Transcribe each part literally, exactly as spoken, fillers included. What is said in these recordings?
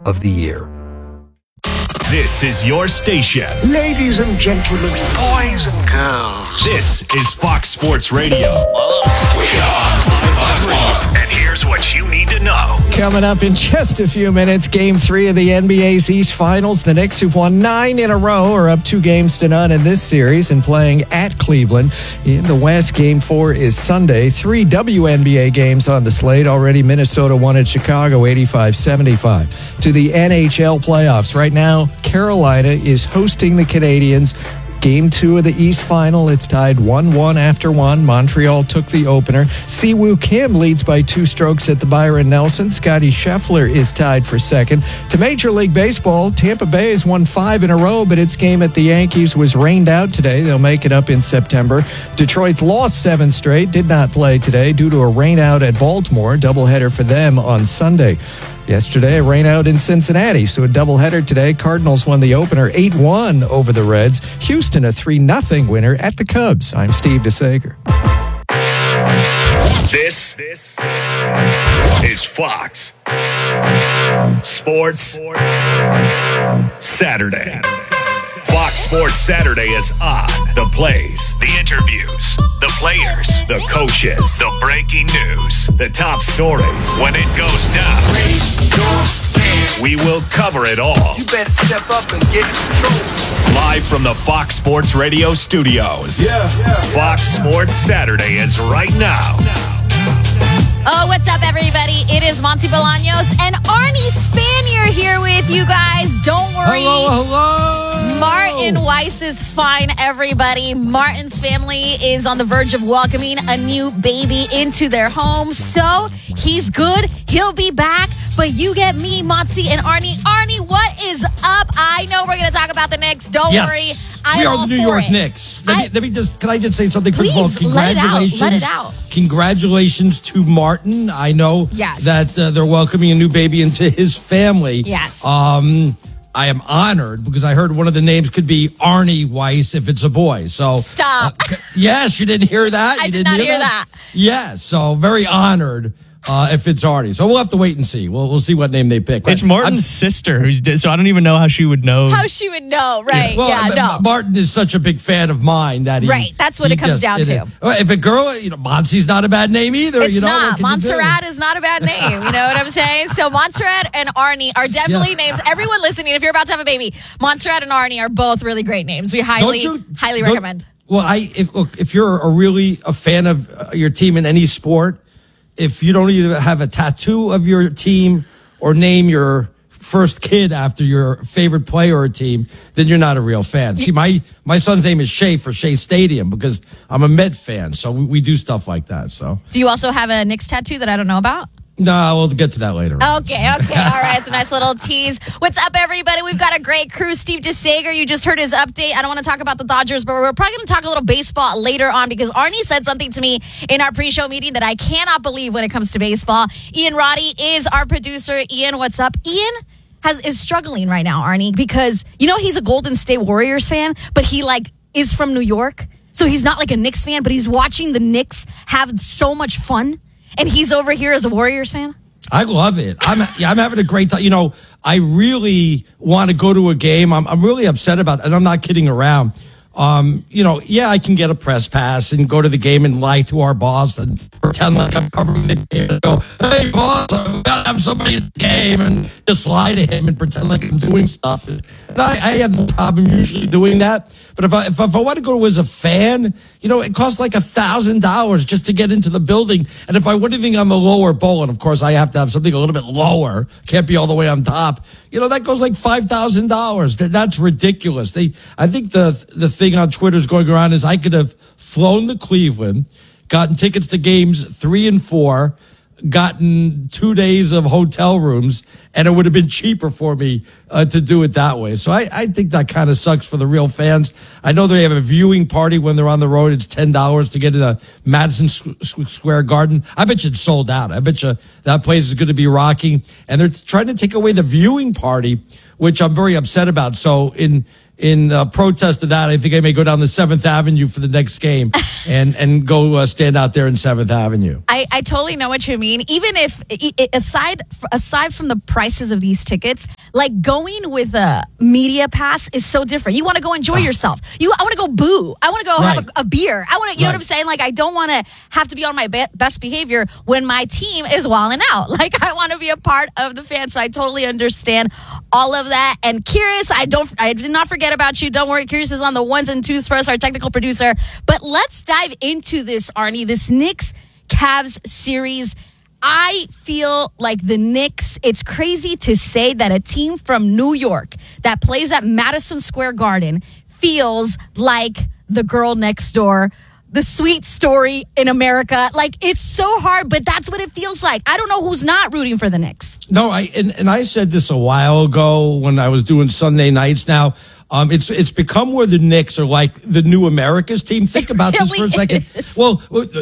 of the year. This is your station. Ladies and gentlemen, boys and girls. This is Fox Sports Radio. We are And here's what you need to know. Coming up in just a few minutes, Game three of the N B A's East Finals. The Knicks, who've won nine in a row, are up two games to none in this series and playing at Cleveland. In the West, Game four is Sunday. Three W N B A games on the slate. Already Minnesota won at Chicago eighty-five seventy-five. To the N H L playoffs. Right now, Carolina is hosting the Canadiens. Game two of the East Final. It's tied one one after one. Montreal took the opener. Siwoo Kim leads by two strokes at the Byron Nelson. Scotty Scheffler is tied for second. To Major League Baseball, Tampa Bay has won five in a row, but its game at the Yankees was rained out today. They'll make it up in September. Detroit's lost seven straight, did not play today due to a rain out at Baltimore. Doubleheader for them on Sunday. Yesterday, a rain out in Cincinnati, so a doubleheader today. Cardinals won the opener eight one over the Reds. Houston, a three nothing winner at the Cubs. I'm Steve DeSager. This, this is Fox Sports Saturday. Fox Sports Saturday is on. The plays, the interviews, the players, the coaches, the breaking news, the top stories. When it goes down, we will cover it all. You better step up and get in control. Live from the Fox Sports Radio studios. Yeah, yeah. Fox Sports Saturday is right now. Oh, what's up, everybody? It is Monty Bolaños and Arnie Spanier here with you guys. Don't worry. Hello, hello. Martin Weiss is fine, everybody. Martin's family is on the verge of welcoming a new baby into their home. So he's good. He'll be back. But you get me, Monty and Arnie. Arnie, what is up? I know we're going to talk about the Knicks. Don't yes. worry. I'm we are all the New for York it. Knicks. Let, I, me, let me just, can I just say something? First please, of all, congratulations. Let it out. Let it out. Congratulations to Martin. I know yes. that uh, they're welcoming a new baby into his family. Yes. Um, I am honored because I heard one of the names could be Arnie Weiss if it's a boy. So Stop. Uh, yes, you didn't hear that? I you did didn't not hear hear that. that. Yes, so very honored. Uh, if it's Arnie. So we'll have to wait and see. We'll we'll see what name they pick. It's Martin's I'm, sister, who's so I don't even know how she would know. How she would know, right? Yeah, well, yeah no. Martin is such a big fan of mine that he... Right, that's what he it comes just, down it, to. It, if a girl, you know, Monty's not a bad name either. It's you know, not. Montserrat is not a bad name. You know what I'm saying? So Montserrat and Arnie are definitely yeah. names. Everyone listening, if you're about to have a baby, Montserrat and Arnie are both really great names. We highly, you, highly recommend. Well, I if, look, if you're a really a fan of uh, your team in any sport, if you don't either have a tattoo of your team or name your first kid after your favorite player or team, then you're not a real fan. See, my, my son's name is Shea for Shea Stadium because I'm a Met fan, so we, we do stuff like that. So, do you also have a Knicks tattoo that I don't know about? No, we'll get to that later. Okay, okay, all right. It's a nice little tease. What's up, everybody? We've got a great crew. Steve DeSager, you just heard his update. I don't want to talk about the Dodgers, but we're probably going to talk a little baseball later on because Arnie said something to me in our pre-show meeting that I cannot believe when it comes to baseball. Ian Roddy is our producer. Ian, what's up? Ian has is struggling right now, Arnie, because, you know, he's a Golden State Warriors fan, but he, like, is from New York. So he's not like a Knicks fan, but he's watching the Knicks have so much fun. And he's over here as a Warriors fan? I love it. I'm yeah, I'm having a great time. You know, I really want to go to a game. I'm I'm really upset about it, and I'm not kidding around. Um, you know, yeah, I can get a press pass and go to the game and lie to our boss and pretend like I'm covering the game and go, hey, boss, I've got to have somebody at the game and just lie to him and pretend like I'm doing stuff. And I, I have no problem usually doing that. But if I, if, if I want to go as a fan, you know, it costs like a thousand dollars just to get into the building. And if I want anything on the lower bowl, and of course I have to have something a little bit lower, can't be all the way on top, you know, that goes like five thousand dollars. That, that's ridiculous. They, I think the, the thing on Twitter is going around is I could have flown to Cleveland, gotten tickets to games three and four, gotten two days of hotel rooms, and it would have been cheaper for me uh, to do it that way. So I, I think that kind of sucks for the real fans. I know they have a viewing party when they're on the road. It's ten dollars to get to the Madison Square Garden. I bet you it's sold out. I bet you that place is going to be rocking. And they're trying to take away the viewing party, which I'm very upset about. So in in uh, protest of that, I think I may go down the seventh Avenue for the next game and and go uh, stand out there in seventh Avenue. I, I totally know what you mean. Even if, aside aside from the prices of these tickets, like going with a media pass is so different. You want to go enjoy yourself. You, I want to go boo. I want to go Right. have a, a beer. I want to, you know Right. what I'm saying? Like, I don't want to have to be on my be- best behavior when my team is walling out. Like, I want to be a part of the fans. So I totally understand all of that. And Curious, I don't, I did not forget about you. Don't worry. Curious is on the ones and twos for us, our technical producer. But let's dive into this, Arnie, this Knicks Cavs series. I feel like the Knicks, it's crazy to say that a team from New York that plays at Madison Square Garden feels like the girl next door, the sweet story in America. Like, it's so hard, but that's what it feels like. I don't know who's not rooting for the Knicks. No, I and, and I said this a while ago when I was doing Sunday nights. Now, um, it's it's become where the Knicks are like the new America's team. Think about this for a second. Well,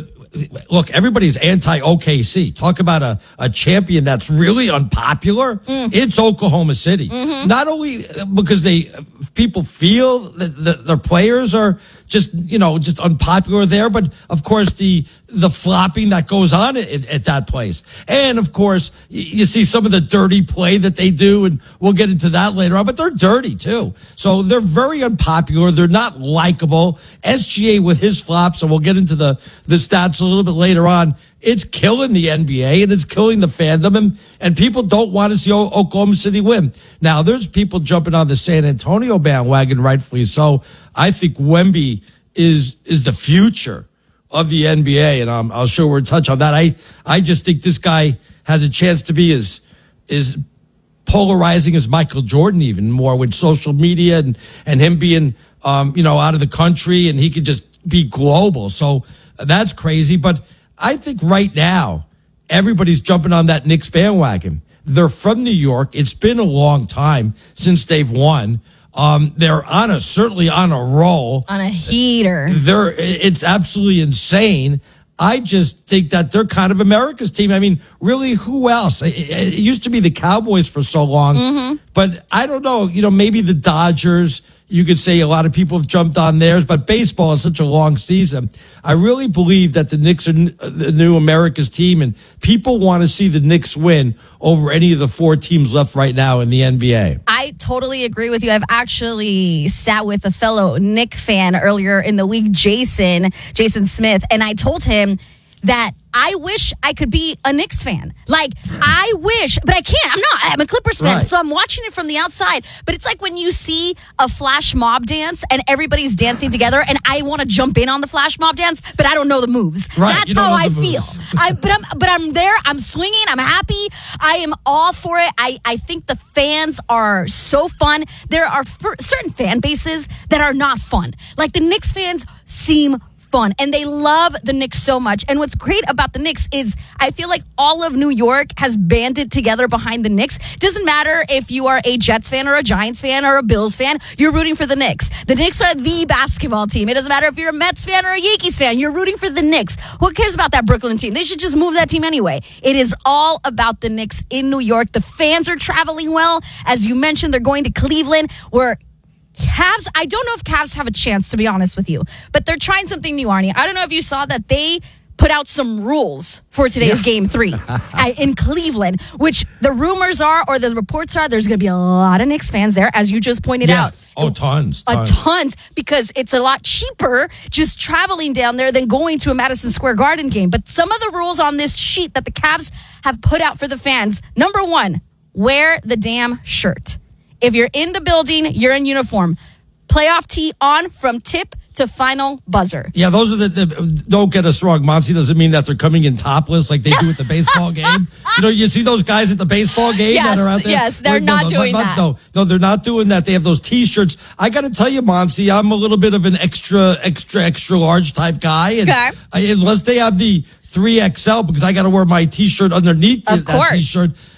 look, everybody's anti-O K C. Talk about a, a champion that's really unpopular. Mm. It's Oklahoma City. Mm-hmm. Not only because they people feel that the, their players are just, you know, just unpopular there, but of course the the flopping that goes on at, at that place. And of course, you see some of the dirty play that they do, and we'll get into that later on, but they're dirty too. So they're very unpopular. They're not likable. S G A with his flops, and we'll get into the, the stats a little bit later on. It's killing the N B A and it's killing the fandom, and, and people don't want to see o- Oklahoma City win. Now, there's people jumping on the San Antonio bandwagon, rightfully so. I think Wemby is is the future of the N B A, and um, I'll sure we'll touch on that. I, I just think this guy has a chance to be as, as polarizing as Michael Jordan, even more with social media and, and him being, um, you know, out of the country, and he could just be global. So that's crazy. But I think right now, everybody's jumping on that Knicks bandwagon. They're from New York. It's been a long time since they've won. Um, they're on a, certainly on a roll. On a heater. They're, it's absolutely insane. I just think that they're kind of America's team. I mean, really, who else? It, it used to be the Cowboys for so long, mm-hmm. but I don't know, you know, maybe the Dodgers. You could say a lot of people have jumped on theirs, but baseball is such a long season. I really believe that the Knicks are the new America's team, and people want to see the Knicks win over any of the four teams left right now in the N B A. I totally agree with you. I've actually sat with a fellow Knick fan earlier in the week, Jason, Jason Smith, and I told him that I wish I could be a Knicks fan. Like, I wish, but I can't. I'm not. I'm a Clippers fan, Right. so I'm watching it from the outside. But it's like when you see a flash mob dance and everybody's dancing together, and I want to jump in on the flash mob dance, but I don't know the moves. Right, That's you don't how know I the feel. moves. I, but I'm, but I'm there. I'm swinging. I'm happy. I am all for it. I, I think the fans are so fun. There are f- certain fan bases that are not fun. Like the Knicks fans seem fun, and they love the Knicks so much. And what's great about the Knicks is I feel like all of New York has banded together behind the Knicks. Doesn't matter if you are a Jets fan or a Giants fan or a Bills fan, you're rooting for the Knicks. The Knicks are the basketball team. It doesn't matter if you're a Mets fan or a Yankees fan, you're rooting for the Knicks. Who cares about that Brooklyn team? They should just move that team anyway. It is all about the Knicks in New York. The fans are traveling well. As you mentioned, they're going to Cleveland, where Cavs, I don't know if Cavs have a chance, to be honest with you, but they're trying something new, Arnie. I don't know if you saw that they put out some rules for today's yeah. game three uh, in Cleveland, which the rumors are, or the reports are, there's going to be a lot of Knicks fans there, as you just pointed yeah. out. Oh, tons, tons. A tons, because it's a lot cheaper just traveling down there than going to a Madison Square Garden game. But some of the rules on this sheet that the Cavs have put out for the fans, number one, wear the damn shirt. If you're in the building, you're in uniform. Playoff tee on from tip to final buzzer. Yeah, those are the, the don't get us wrong. Monty doesn't mean that they're coming in topless like they do at the baseball game. You know, you see those guys at the baseball game yes, that are out there? Yes, they're no, not no, doing no, that. No, no, they're not doing that. They have those T-shirts. I got to tell you, Monty, I'm a little bit of an extra, extra, extra large type guy. And okay. I, unless they have the three X L, because I got to wear my T-shirt underneath of that course. T-shirt.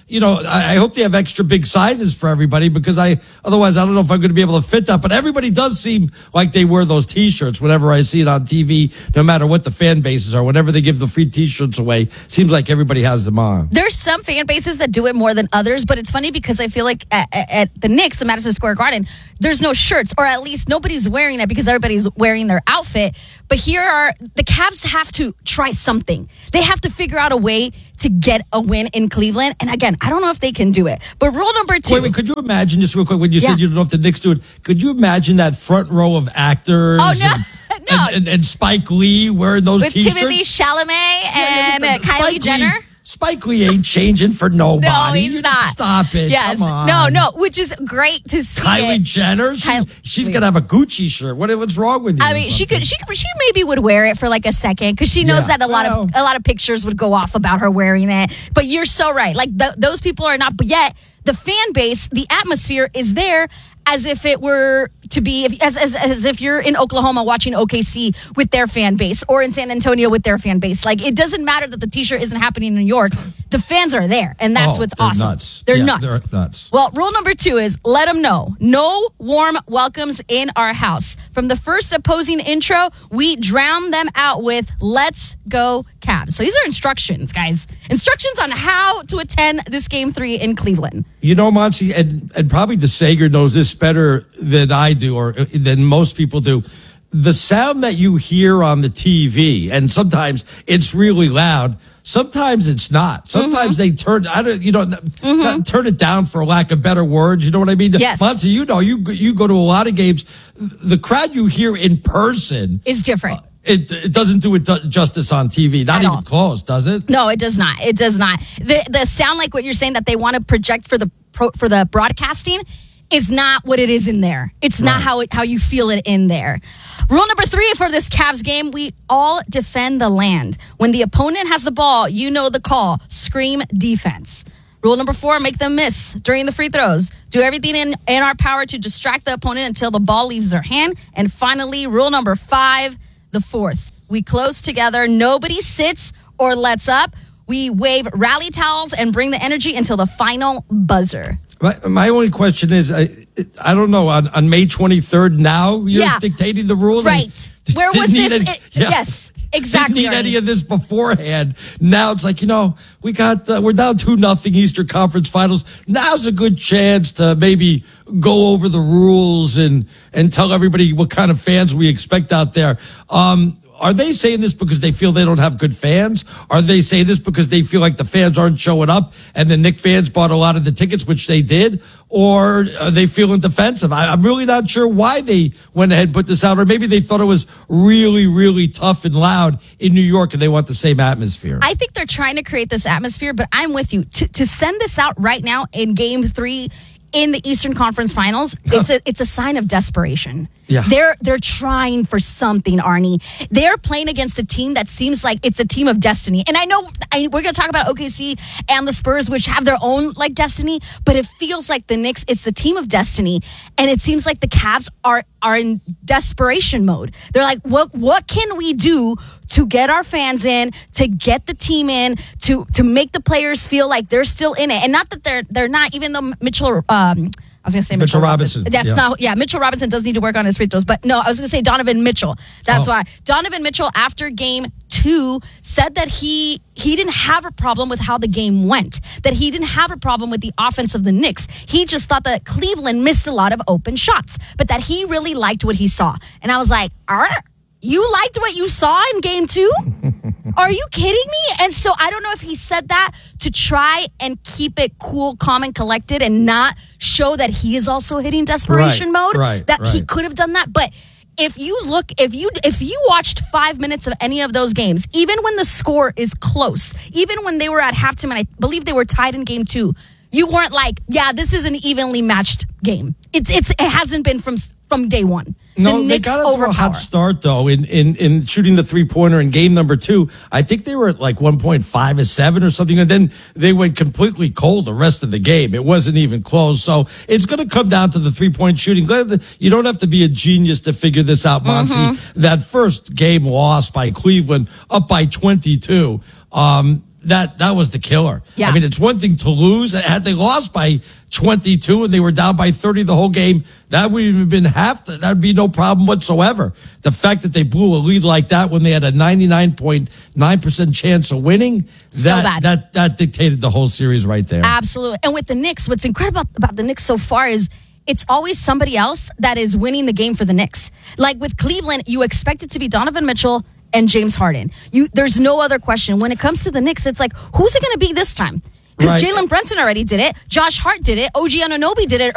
you know, I, I hope they have extra big sizes for everybody because I, otherwise I don't know if I'm going to be able to fit that. But everybody does seem like they wear those T-shirts whenever I see it on T V, no matter what the fan bases are. Whenever they give the free T-shirts away, seems like everybody has them on. There's some fan bases that do it more than others, but it's funny because I feel like at, at, at the Knicks in Madison Square Garden, there's no shirts, or at least nobody's wearing it because everybody's wearing their outfit. But here are the Cavs have to try something. They have to figure out a way to get a win in Cleveland. And again, I don't know if they can do it. But rule number two. Wait, wait, could you imagine, just real quick, when you Yeah. said you don't know if the Knicks do it, could you imagine that front row of actors Oh, no. and, No. and, and, and Spike Lee wearing those with T-shirts? Timothy Chalamet Yeah, and yeah, uh, but Kylie Spike Jenner. Lee, Spike Lee ain't changing for nobody. No, he's You not. Stop it. Yes. Come on. No, no, which is great to see. Kylie it. Jenner? She, Kylie- she's going to have a Gucci shirt. What, what's wrong with you? I mean, she could, she could, she maybe would wear it for like a second because she knows Yeah, that a lot of well. a lot of pictures would go off about her wearing it. But you're so right. Like th- those people are not. But yet the fan base, the atmosphere is there as if it were to be if, as, as as if you're in Oklahoma watching O K C with their fan base or in San Antonio with their fan base. Like it doesn't matter that the T-shirt isn't happening in New York. The fans are there, and that's Oh, what's they're awesome. nuts. They're Yeah, nuts. they're nuts. Well, rule number two is let them know. No warm welcomes in our house. From the first opposing intro, we drown them out with let's go Cavs. So these are instructions, guys. Instructions on how to attend this game three in Cleveland. You know, Monty, and, and probably DeSager knows this better than I do or than most people do. The sound that you hear on the T V, and sometimes it's really loud. Sometimes it's not. Sometimes Mm-hmm. they turn, I don't, you know, Mm-hmm. not turn it down for lack of better words. You know what I mean? Yes. Monty, you know, you you go to a lot of games. The crowd you hear in person, It's different. it it doesn't do it du- justice on T V. Not At even all. close, does it? No, it does not. It does not. The the sound like what you're saying that they want to project for the pro, for the broadcasting is not what it is in there. It's not Right. how it, how you feel it in there. Rule number three for this Cavs game, we all defend the land. When the opponent has the ball, you know the call. Scream defense. Rule number four, make them miss during the free throws. Do everything in, in our power to distract the opponent until the ball leaves their hand. And finally, rule number five, the fourth. We close together. Nobody sits or lets up. We wave rally towels and bring the energy until the final buzzer. My, my only question is, I, I don't know, on, on May twenty-third, now you're Yeah. dictating the rules? Right. I Where didn't was need this? any- It- yes, exactly, Didn't need any Arnie. of this beforehand. Now it's like, you know, we got, uh, we're down two nothing Eastern Conference Finals. Now's a good chance to maybe go over the rules and, and tell everybody what kind of fans we expect out there. Um, Are they saying this because they feel they don't have good fans? Are they saying this because they feel like the fans aren't showing up and the Knicks fans bought a lot of the tickets, which they did? Or are they feeling defensive? I, I'm really not sure why they went ahead and put this out. Or maybe they thought it was really, really tough and loud in New York and they want the same atmosphere. I think they're trying to create this atmosphere, but I'm with you. To, to send this out right now in game three in the Eastern Conference Finals, it's a it's a sign of desperation. Yeah. They're they're trying for something, Arnie. They're playing against a team that seems like it's a team of destiny. And I know I, we're going to talk about O K C and the Spurs, which have their own like destiny, but it feels like the Knicks, it's the team of destiny. And it seems like the Cavs are are in desperation mode. They're like, what what can we do to get our fans in, to get the team in, to to make the players feel like they're still in it, and not that they're they're not. Even though Mitchell, um, I was going to say Mitchell, Mitchell Robinson. That's Yeah. not. Yeah, Mitchell Robinson does need to work on his free throws, but no, I was going to say Donovan Mitchell. That's Oh. why Donovan Mitchell after game two said that he he didn't have a problem with how the game went, that he didn't have a problem with the offense of the Knicks. He just thought that Cleveland missed a lot of open shots, but that he really liked what he saw. And I was like, "Arr, you liked what you saw in game two? Are you kidding me?" And so I don't know if he said that to try and keep it cool, calm, and collected and not show that he is also hitting desperation Right, mode. right, that he right. could have done that. But if you look, if you if you watched five minutes of any of those games, even when the score is close, even when they were at halftime, and I believe they were tied in game two, you weren't like, yeah, this is an evenly matched game. It's it's it hasn't been from from day one. No, the they Knicks got off to a overpower. hot start though in, in, in shooting the three pointer in game number two. I think they were at like one point five or seven or something, and then they went completely cold the rest of the game. It wasn't even close. So it's going to come down to the three point shooting. You don't have to be a genius to figure this out, Monty. Mm-hmm. That first game loss by Cleveland, up by twenty-two. Um, that that was the killer. Yeah. I mean, it's one thing to lose. Had they lost by twenty-two and they were down by thirty the whole game, that would have been half. The, that would be no problem whatsoever. The fact that they blew a lead like that when they had a ninety-nine point nine percent chance of winning, So that, bad. that that dictated the whole series right there. Absolutely. And with the Knicks, what's incredible about the Knicks so far is it's always somebody else that is winning the game for the Knicks. Like with Cleveland, you expect it to be Donovan Mitchell and James Harden. You, there's no other question. When it comes to the Knicks, it's like, who's it going to be this time? Because Right. Jalen Brunson already did it. Josh Hart did it. O G Anunoby did it